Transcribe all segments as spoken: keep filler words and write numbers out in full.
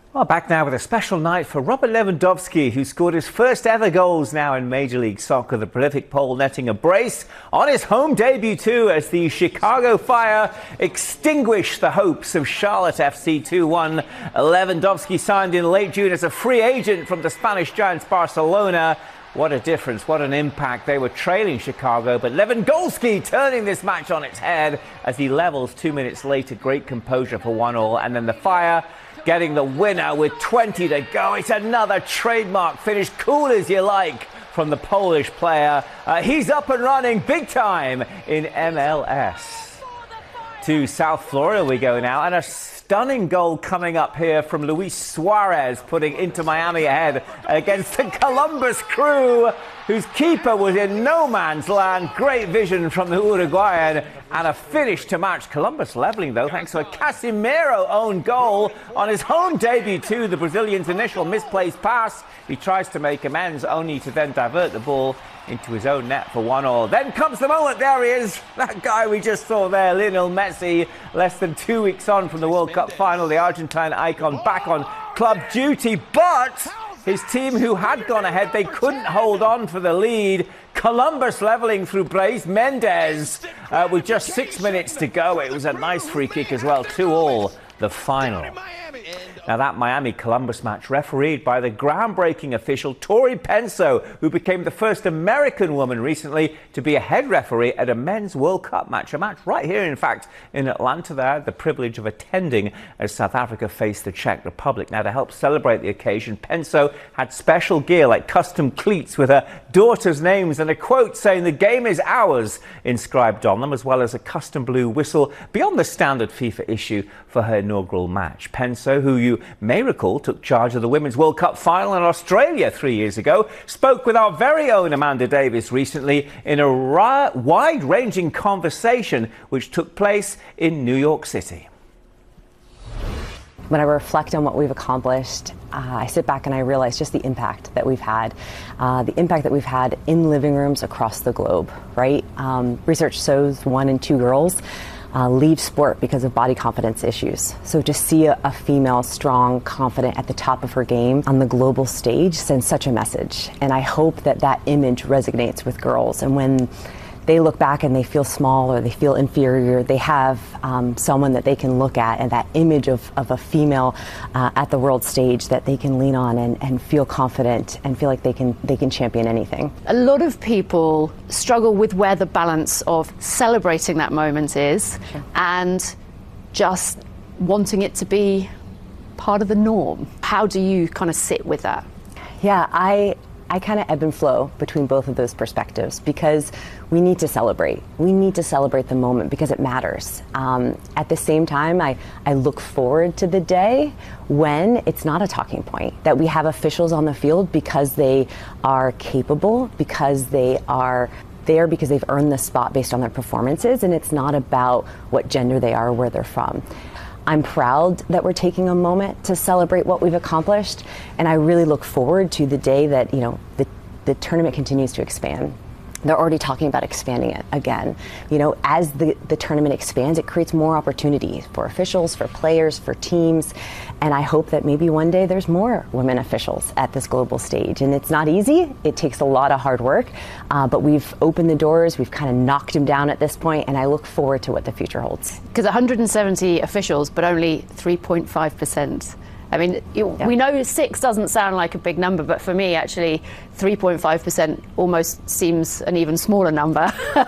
Well, back now with a special night for Robert Lewandowski, who scored his first ever goals now in Major League Soccer. The prolific Pole netting a brace on his home debut too, as the Chicago Fire extinguished the hopes of Charlotte F C two one. Lewandowski signed in late June as a free agent from the Spanish giants Barcelona. What a difference, what an impact. They were trailing Chicago, but Lewandowski turning this match on its head as he levels two minutes later. Great composure for one all, and then the Fire getting the winner with twenty to go. It's another trademark finish, cool as you like, from the Polish player. Uh, he's up and running big time in M L S. To South Florida we go now, and a stunning goal coming up here from Luis Suarez, putting Inter Miami ahead against the Columbus Crew, whose keeper was in no man's land. Great vision from the Uruguayan, and a finish to match. Columbus leveling though thanks to a Casemiro own goal on his home debut too. The Brazilian's initial misplaced pass, he tries to make amends only to then divert the ball into his own net for one all. Then comes the moment, there he is, that guy we just saw there, Lionel Messi, less than two weeks on from the World Cup final, the Argentine icon back on club duty, but his team, who had gone ahead, they couldn't hold on for the lead. Columbus leveling through Brais Mendes uh, with just six minutes to go. It was a nice free kick as well, two all, the final. Now that Miami-Columbus match refereed by the groundbreaking official Tori Penso, who became the first American woman recently to be a head referee at a men's World Cup match. A match right here, in fact, in Atlanta. There, I had the privilege of attending as South Africa faced the Czech Republic. Now, to help celebrate the occasion, Penso had special gear like custom cleats with her daughter's names and a quote saying "the game is ours" inscribed on them, as well as a custom blue whistle beyond the standard FIFA issue for her inaugural match. Penso, who you may recall took charge of the Women's World Cup final in Australia three years ago, spoke with our very own Amanda Davis recently in a wide-ranging conversation which took place in New York City. When I reflect on what we've accomplished, uh, I sit back and I realize just the impact that we've had, uh, the impact that we've had in living rooms across the globe, right? Um, research shows one in two girls Uh, leave sport because of body confidence issues. So to see a, a female strong, confident, at the top of her game on the global stage sends such a message. And I hope that that image resonates with girls. And when they look back and they feel small or they feel inferior, they have um, someone that they can look at, and that image of, of a female uh, at the world stage that they can lean on and, and feel confident and feel like they can they can champion anything. A lot of people struggle with where the balance of celebrating that moment is sure. and just wanting it to be part of the norm. How do you kind of sit with that? Yeah, I I kind of ebb and flow between both of those perspectives, because we need to celebrate. We need to celebrate the moment because it matters. Um, at the same time, I, I look forward to the day when it's not a talking point, that we have officials on the field because they are capable, because they are there because they've earned the spot based on their performances, and it's not about what gender they are or where they're from. I'm proud that we're taking a moment to celebrate what we've accomplished, and I really look forward to the day that, you know, the, the tournament continues to expand. They're already talking about expanding it again. You know, as the, the tournament expands, it creates more opportunities for officials, for players, for teams, and I hope that maybe one day there's more women officials at this global stage. And it's not easy, it takes a lot of hard work, uh, but we've opened the doors, we've kind of knocked them down at this point, and I look forward to what the future holds. Because one hundred seventy officials, but only three point five percent. I mean, you, yeah. we know six doesn't sound like a big number, but for me, actually, three point five percent almost seems an even smaller number.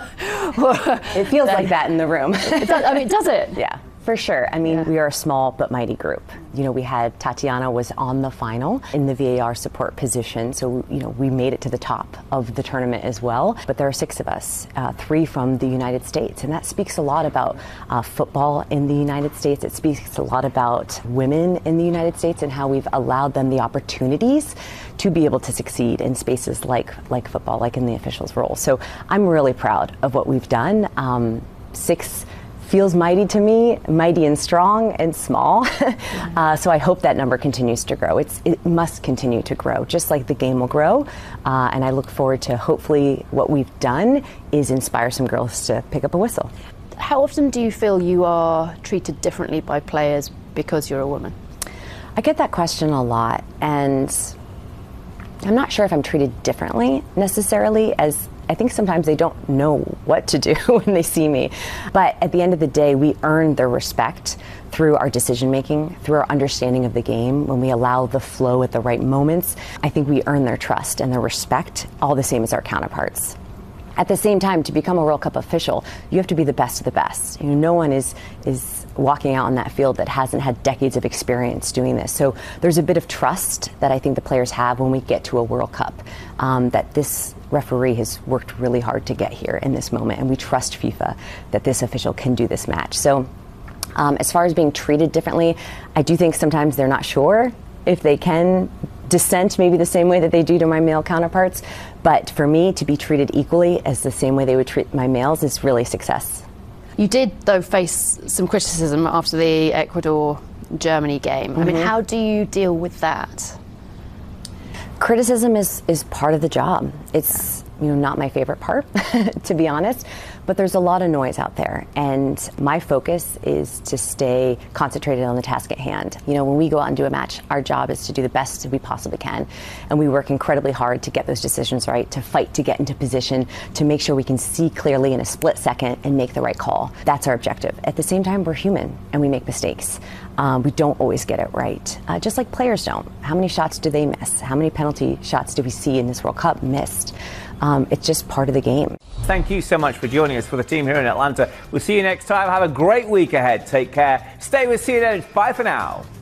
It feels like that in the room. It does, I mean, does it? Yeah. For sure. I mean, yeah. we are a small but mighty group. You know, we had Tatiana was on the final in the V A R support position. So, you know, we made it to the top of the tournament as well. But there are six of us, uh, three from the United States. And that speaks a lot about uh, football in the United States. It speaks a lot about women in the United States and how we've allowed them the opportunities to be able to succeed in spaces like, like football, like in the officials' role. So I'm really proud of what we've done. Um, six feels mighty to me, mighty and strong and small. uh, so I hope that number continues to grow. It's, it must continue to grow, just like the game will grow. Uh, and I look forward to hopefully what we've done is inspire some girls to pick up a whistle. How often do you feel you are treated differently by players because you're a woman? I get that question a lot, and I'm not sure if I'm treated differently necessarily, as I think sometimes they don't know what to do when they see me. But at the end of the day, we earn their respect through our decision making, through our understanding of the game. When we allow the flow at the right moments, I think we earn their trust and their respect, all the same as our counterparts. At the same time, to become a World Cup official, you have to be the best of the best. You know, no one is is walking out on that field that hasn't had decades of experience doing this. So there's a bit of trust that I think the players have when we get to a World Cup, um, that this referee has worked really hard to get here in this moment, and we trust FIFA that this official can do this match. So um, as far as being treated differently, I do think sometimes they're not sure if they can dissent maybe the same way that they do to my male counterparts. But for me, to be treated equally as the same way they would treat my males is really success. You did, though, face some criticism after the Ecuador-Germany game. Mm-hmm. I mean, how do you deal with that? Criticism is, is part of the job. It's, you know, not my favorite part, to be honest, but there's a lot of noise out there, and my focus is to stay concentrated on the task at hand. You know, when we go out and do a match, our job is to do the best we possibly can, and we work incredibly hard to get those decisions right, to fight to get into position, to make sure we can see clearly in a split second and make the right call. That's our objective. At the same time, we're human and we make mistakes. Um, we don't always get it right, uh, just like players don't. How many shots do they miss? How many penalty shots do we see in this World Cup missed? Um, it's just part of the game. Thank you so much for joining us for the team here in Atlanta. We'll see you next time. Have a great week ahead. Take care. Stay with C N N. Bye for now.